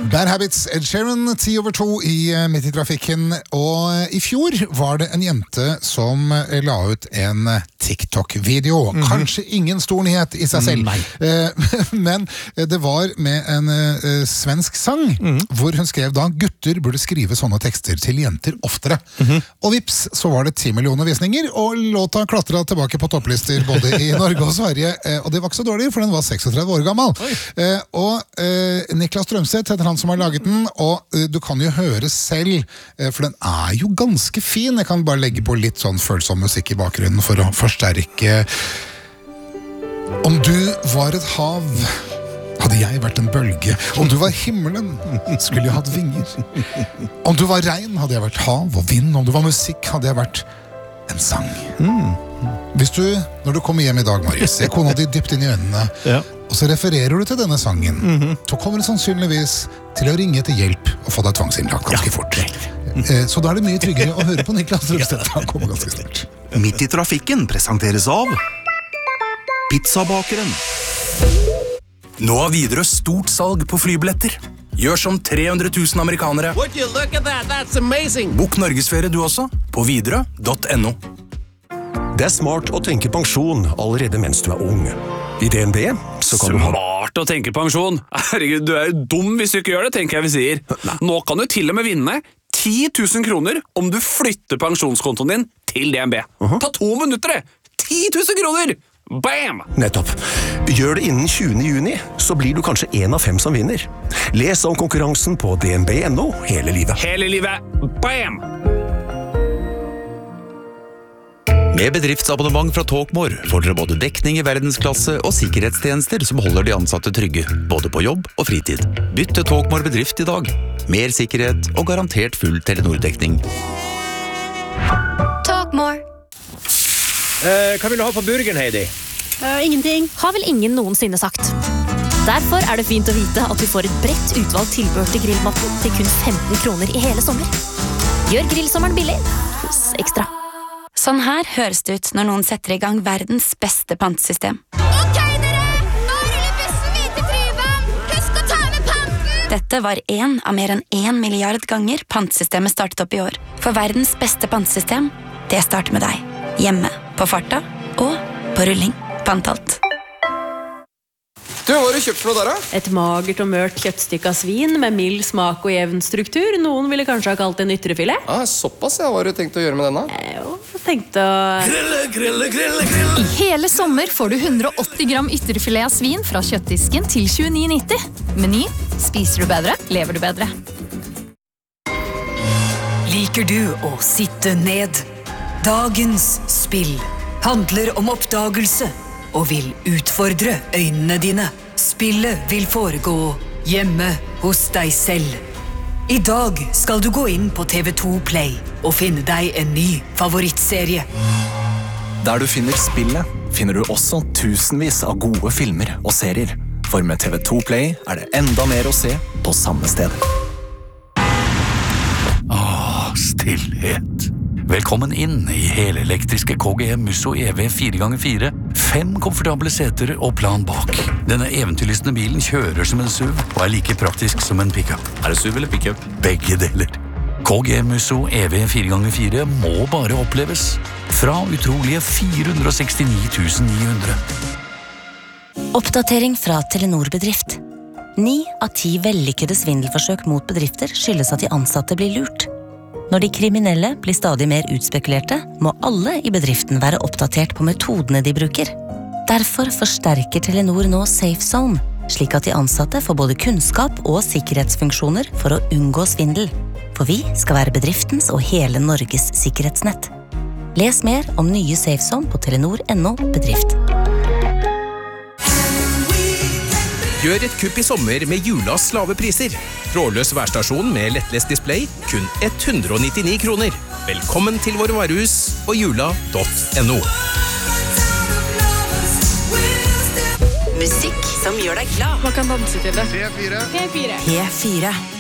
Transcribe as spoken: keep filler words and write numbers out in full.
Bad Habits, Ed Sheeran, ti over to i Midt i trafikken. Og i fjor var det en jente som la ut en TikTok-video. Mm-hmm. Kanskje ingen stor nyhet i seg selv. Mm, men det var med en uh, svensk sang, mm. hvor hun skrev da gutter burde skrive sånne tekster til jenter oftere. Mm-hmm. Og vips, så var det ti millioner visninger, og låta klatret tilbake på topplister både i Norge og Sverige. Uh, og det var ikke så dårlig, for den var seksogtredve år gammel. Uh, og uh, Niklas Strømstedt heter han som har laget den, og uh, du kan jo høre selv, uh, for den er jo ganske fin. Jeg kan bare legge på litt sånn følsom musikk i bakgrunnen for å forsterke. Om du var et hav, hadde jeg vært en bølge. Om du var himmelen, skulle jeg hatt vinger. Om du var regn, hadde jeg vært hav og vind. Om du var musikk, hadde jeg vært en sang. Mm. Hvis du, når du kommer hjem i dag, Marius, ser kona di dypt inn i øynene, ja. Og så refererer du til denne sangen, mm-hmm. så kommer det sannsynligvis til å ringe til hjelp og få deg tvangsinnlagt ganske ja. fort. Mm. Så da er det mye tryggere å høre på Niklas Strømstedt. Han kommer ganske snart. Midt i trafikken presenteres av Pizzabakeren. Nå har Widerøe stort salg på flybilletter. Gjør som tre hundre tusen amerikanere. Would you look at that? That's amazing. Bok Norgesferie du også, på widerøe punktum no. Det er smart å tenke pensjon allerede mens du er ung. I D N B så kan du ha... Smart å tenke pensjon? Herregud, du er jo dum hvis du ikke gjør det, tenker jeg vi sier. Nå kan du til og med vinne ti tusen kroner om du flytter pensjonskontoen din til D N B. Uh-huh. Ta to minutter det! ti tusen kroner! Bam! Nettopp. Gjør det innen tjuende juni, så blir du kanskje en av fem som vinner. Les om konkurransen på d n b punktum no hele livet. Hele livet! Bam! Med bedriftsabonnement fra Talkmore får dere både dekning i verdensklasse og sikkerhetstjenester som holder de ansatte trygge, både på jobb og fritid. Bytt til Talkmore bedrift i dag. Mer sikkerhet og garantert full Telenor-dekning. Talkmore. Eh, hva vil du ha på burgeren, Heidi? Uh, ingenting. Har vel ingen noensinne sagt. Derfor er det fint å vite at vi får et bredt utvalgt tilbehør til grillmatten til kun femten kroner i hele sommer. Gjør grillsommeren billig hos Ekstra. Sånn her høres det ut når noen setter i gang verdens beste pantesystem. Ok, dere! Nå ruller bussen hvite Tryvann! Husk å ta med panten! Dette var en av mer enn en milliard ganger pantesystemet startet opp i år. For verdens beste pantesystem, det starter med deg. Hjemme, på farta og på rulling. Pantalt. Du, hva har du kjøpt for noe der, da? Et magert og mørt kjøttstykke av svin med mild smak og jevn struktur. Noen ville kanskje ha kalt det en ytrefilet. Ah, såpass, ja. Hva har du tenkt å gjøre med denne? Eh, jo, jeg tenkte å... Grille, grille, grille, grille. I hele sommer får du hundre og åtti gram ytrefilet av svin fra kjøttdisken til tjueni nitti. Meny. Spiser du bedre, lever du bedre. Liker du å sitte ned? Dagens spill handler om oppdagelse og vil utfordre øynene dine. Spillet vil foregå hjemme hos deg selv. I dag skal du gå inn på T V to Play og finne deg en ny favorittserie. Der du finner spillet, finner du også tusenvis av gode filmer og serier. For med T V to Play er det enda mer å se på samme sted. Åh, stillhet. Velkommen inn i helelektriske K G M Musso E V fire ganger fire. Fem komfortable seter og plan bak. Denne eventyrlystne bilen kjører som en SUV og er like praktisk som en pickup. Er det SUV eller pickup? Begge deler. K G M Musso E V fire ganger fire må bare oppleves. Fra utrolige fire hundre og sekstini tusen ni hundre. Oppdatering fra Telenor bedrift. Ni av ti vellykkede svindelforsøk mot bedrifter skyldes at de ansatte blir lurt. Når de kriminelle blir stadig mer utspekulerte, må alle i bedriften være oppdatert på metodene de bruker. Derfor forsterker Telenor nå Safe Zone, slik at de ansatte får både kunnskap og sikkerhetsfunksjoner for å unngå svindel. For vi skal være bedriftens og hele Norges sikkerhetsnett. Les mer om nye Safe Zone på telenor punktum no bedrift. Gjør et kupp i sommer med Julas lave priser. Trådløs værstasjon med lettlest display, kun hundre og nittini kroner. Velkommen til våre varehus og jula punktum no. Musikk som gjør deg glad. Man kan danse til det. P fire. P fire. P fire.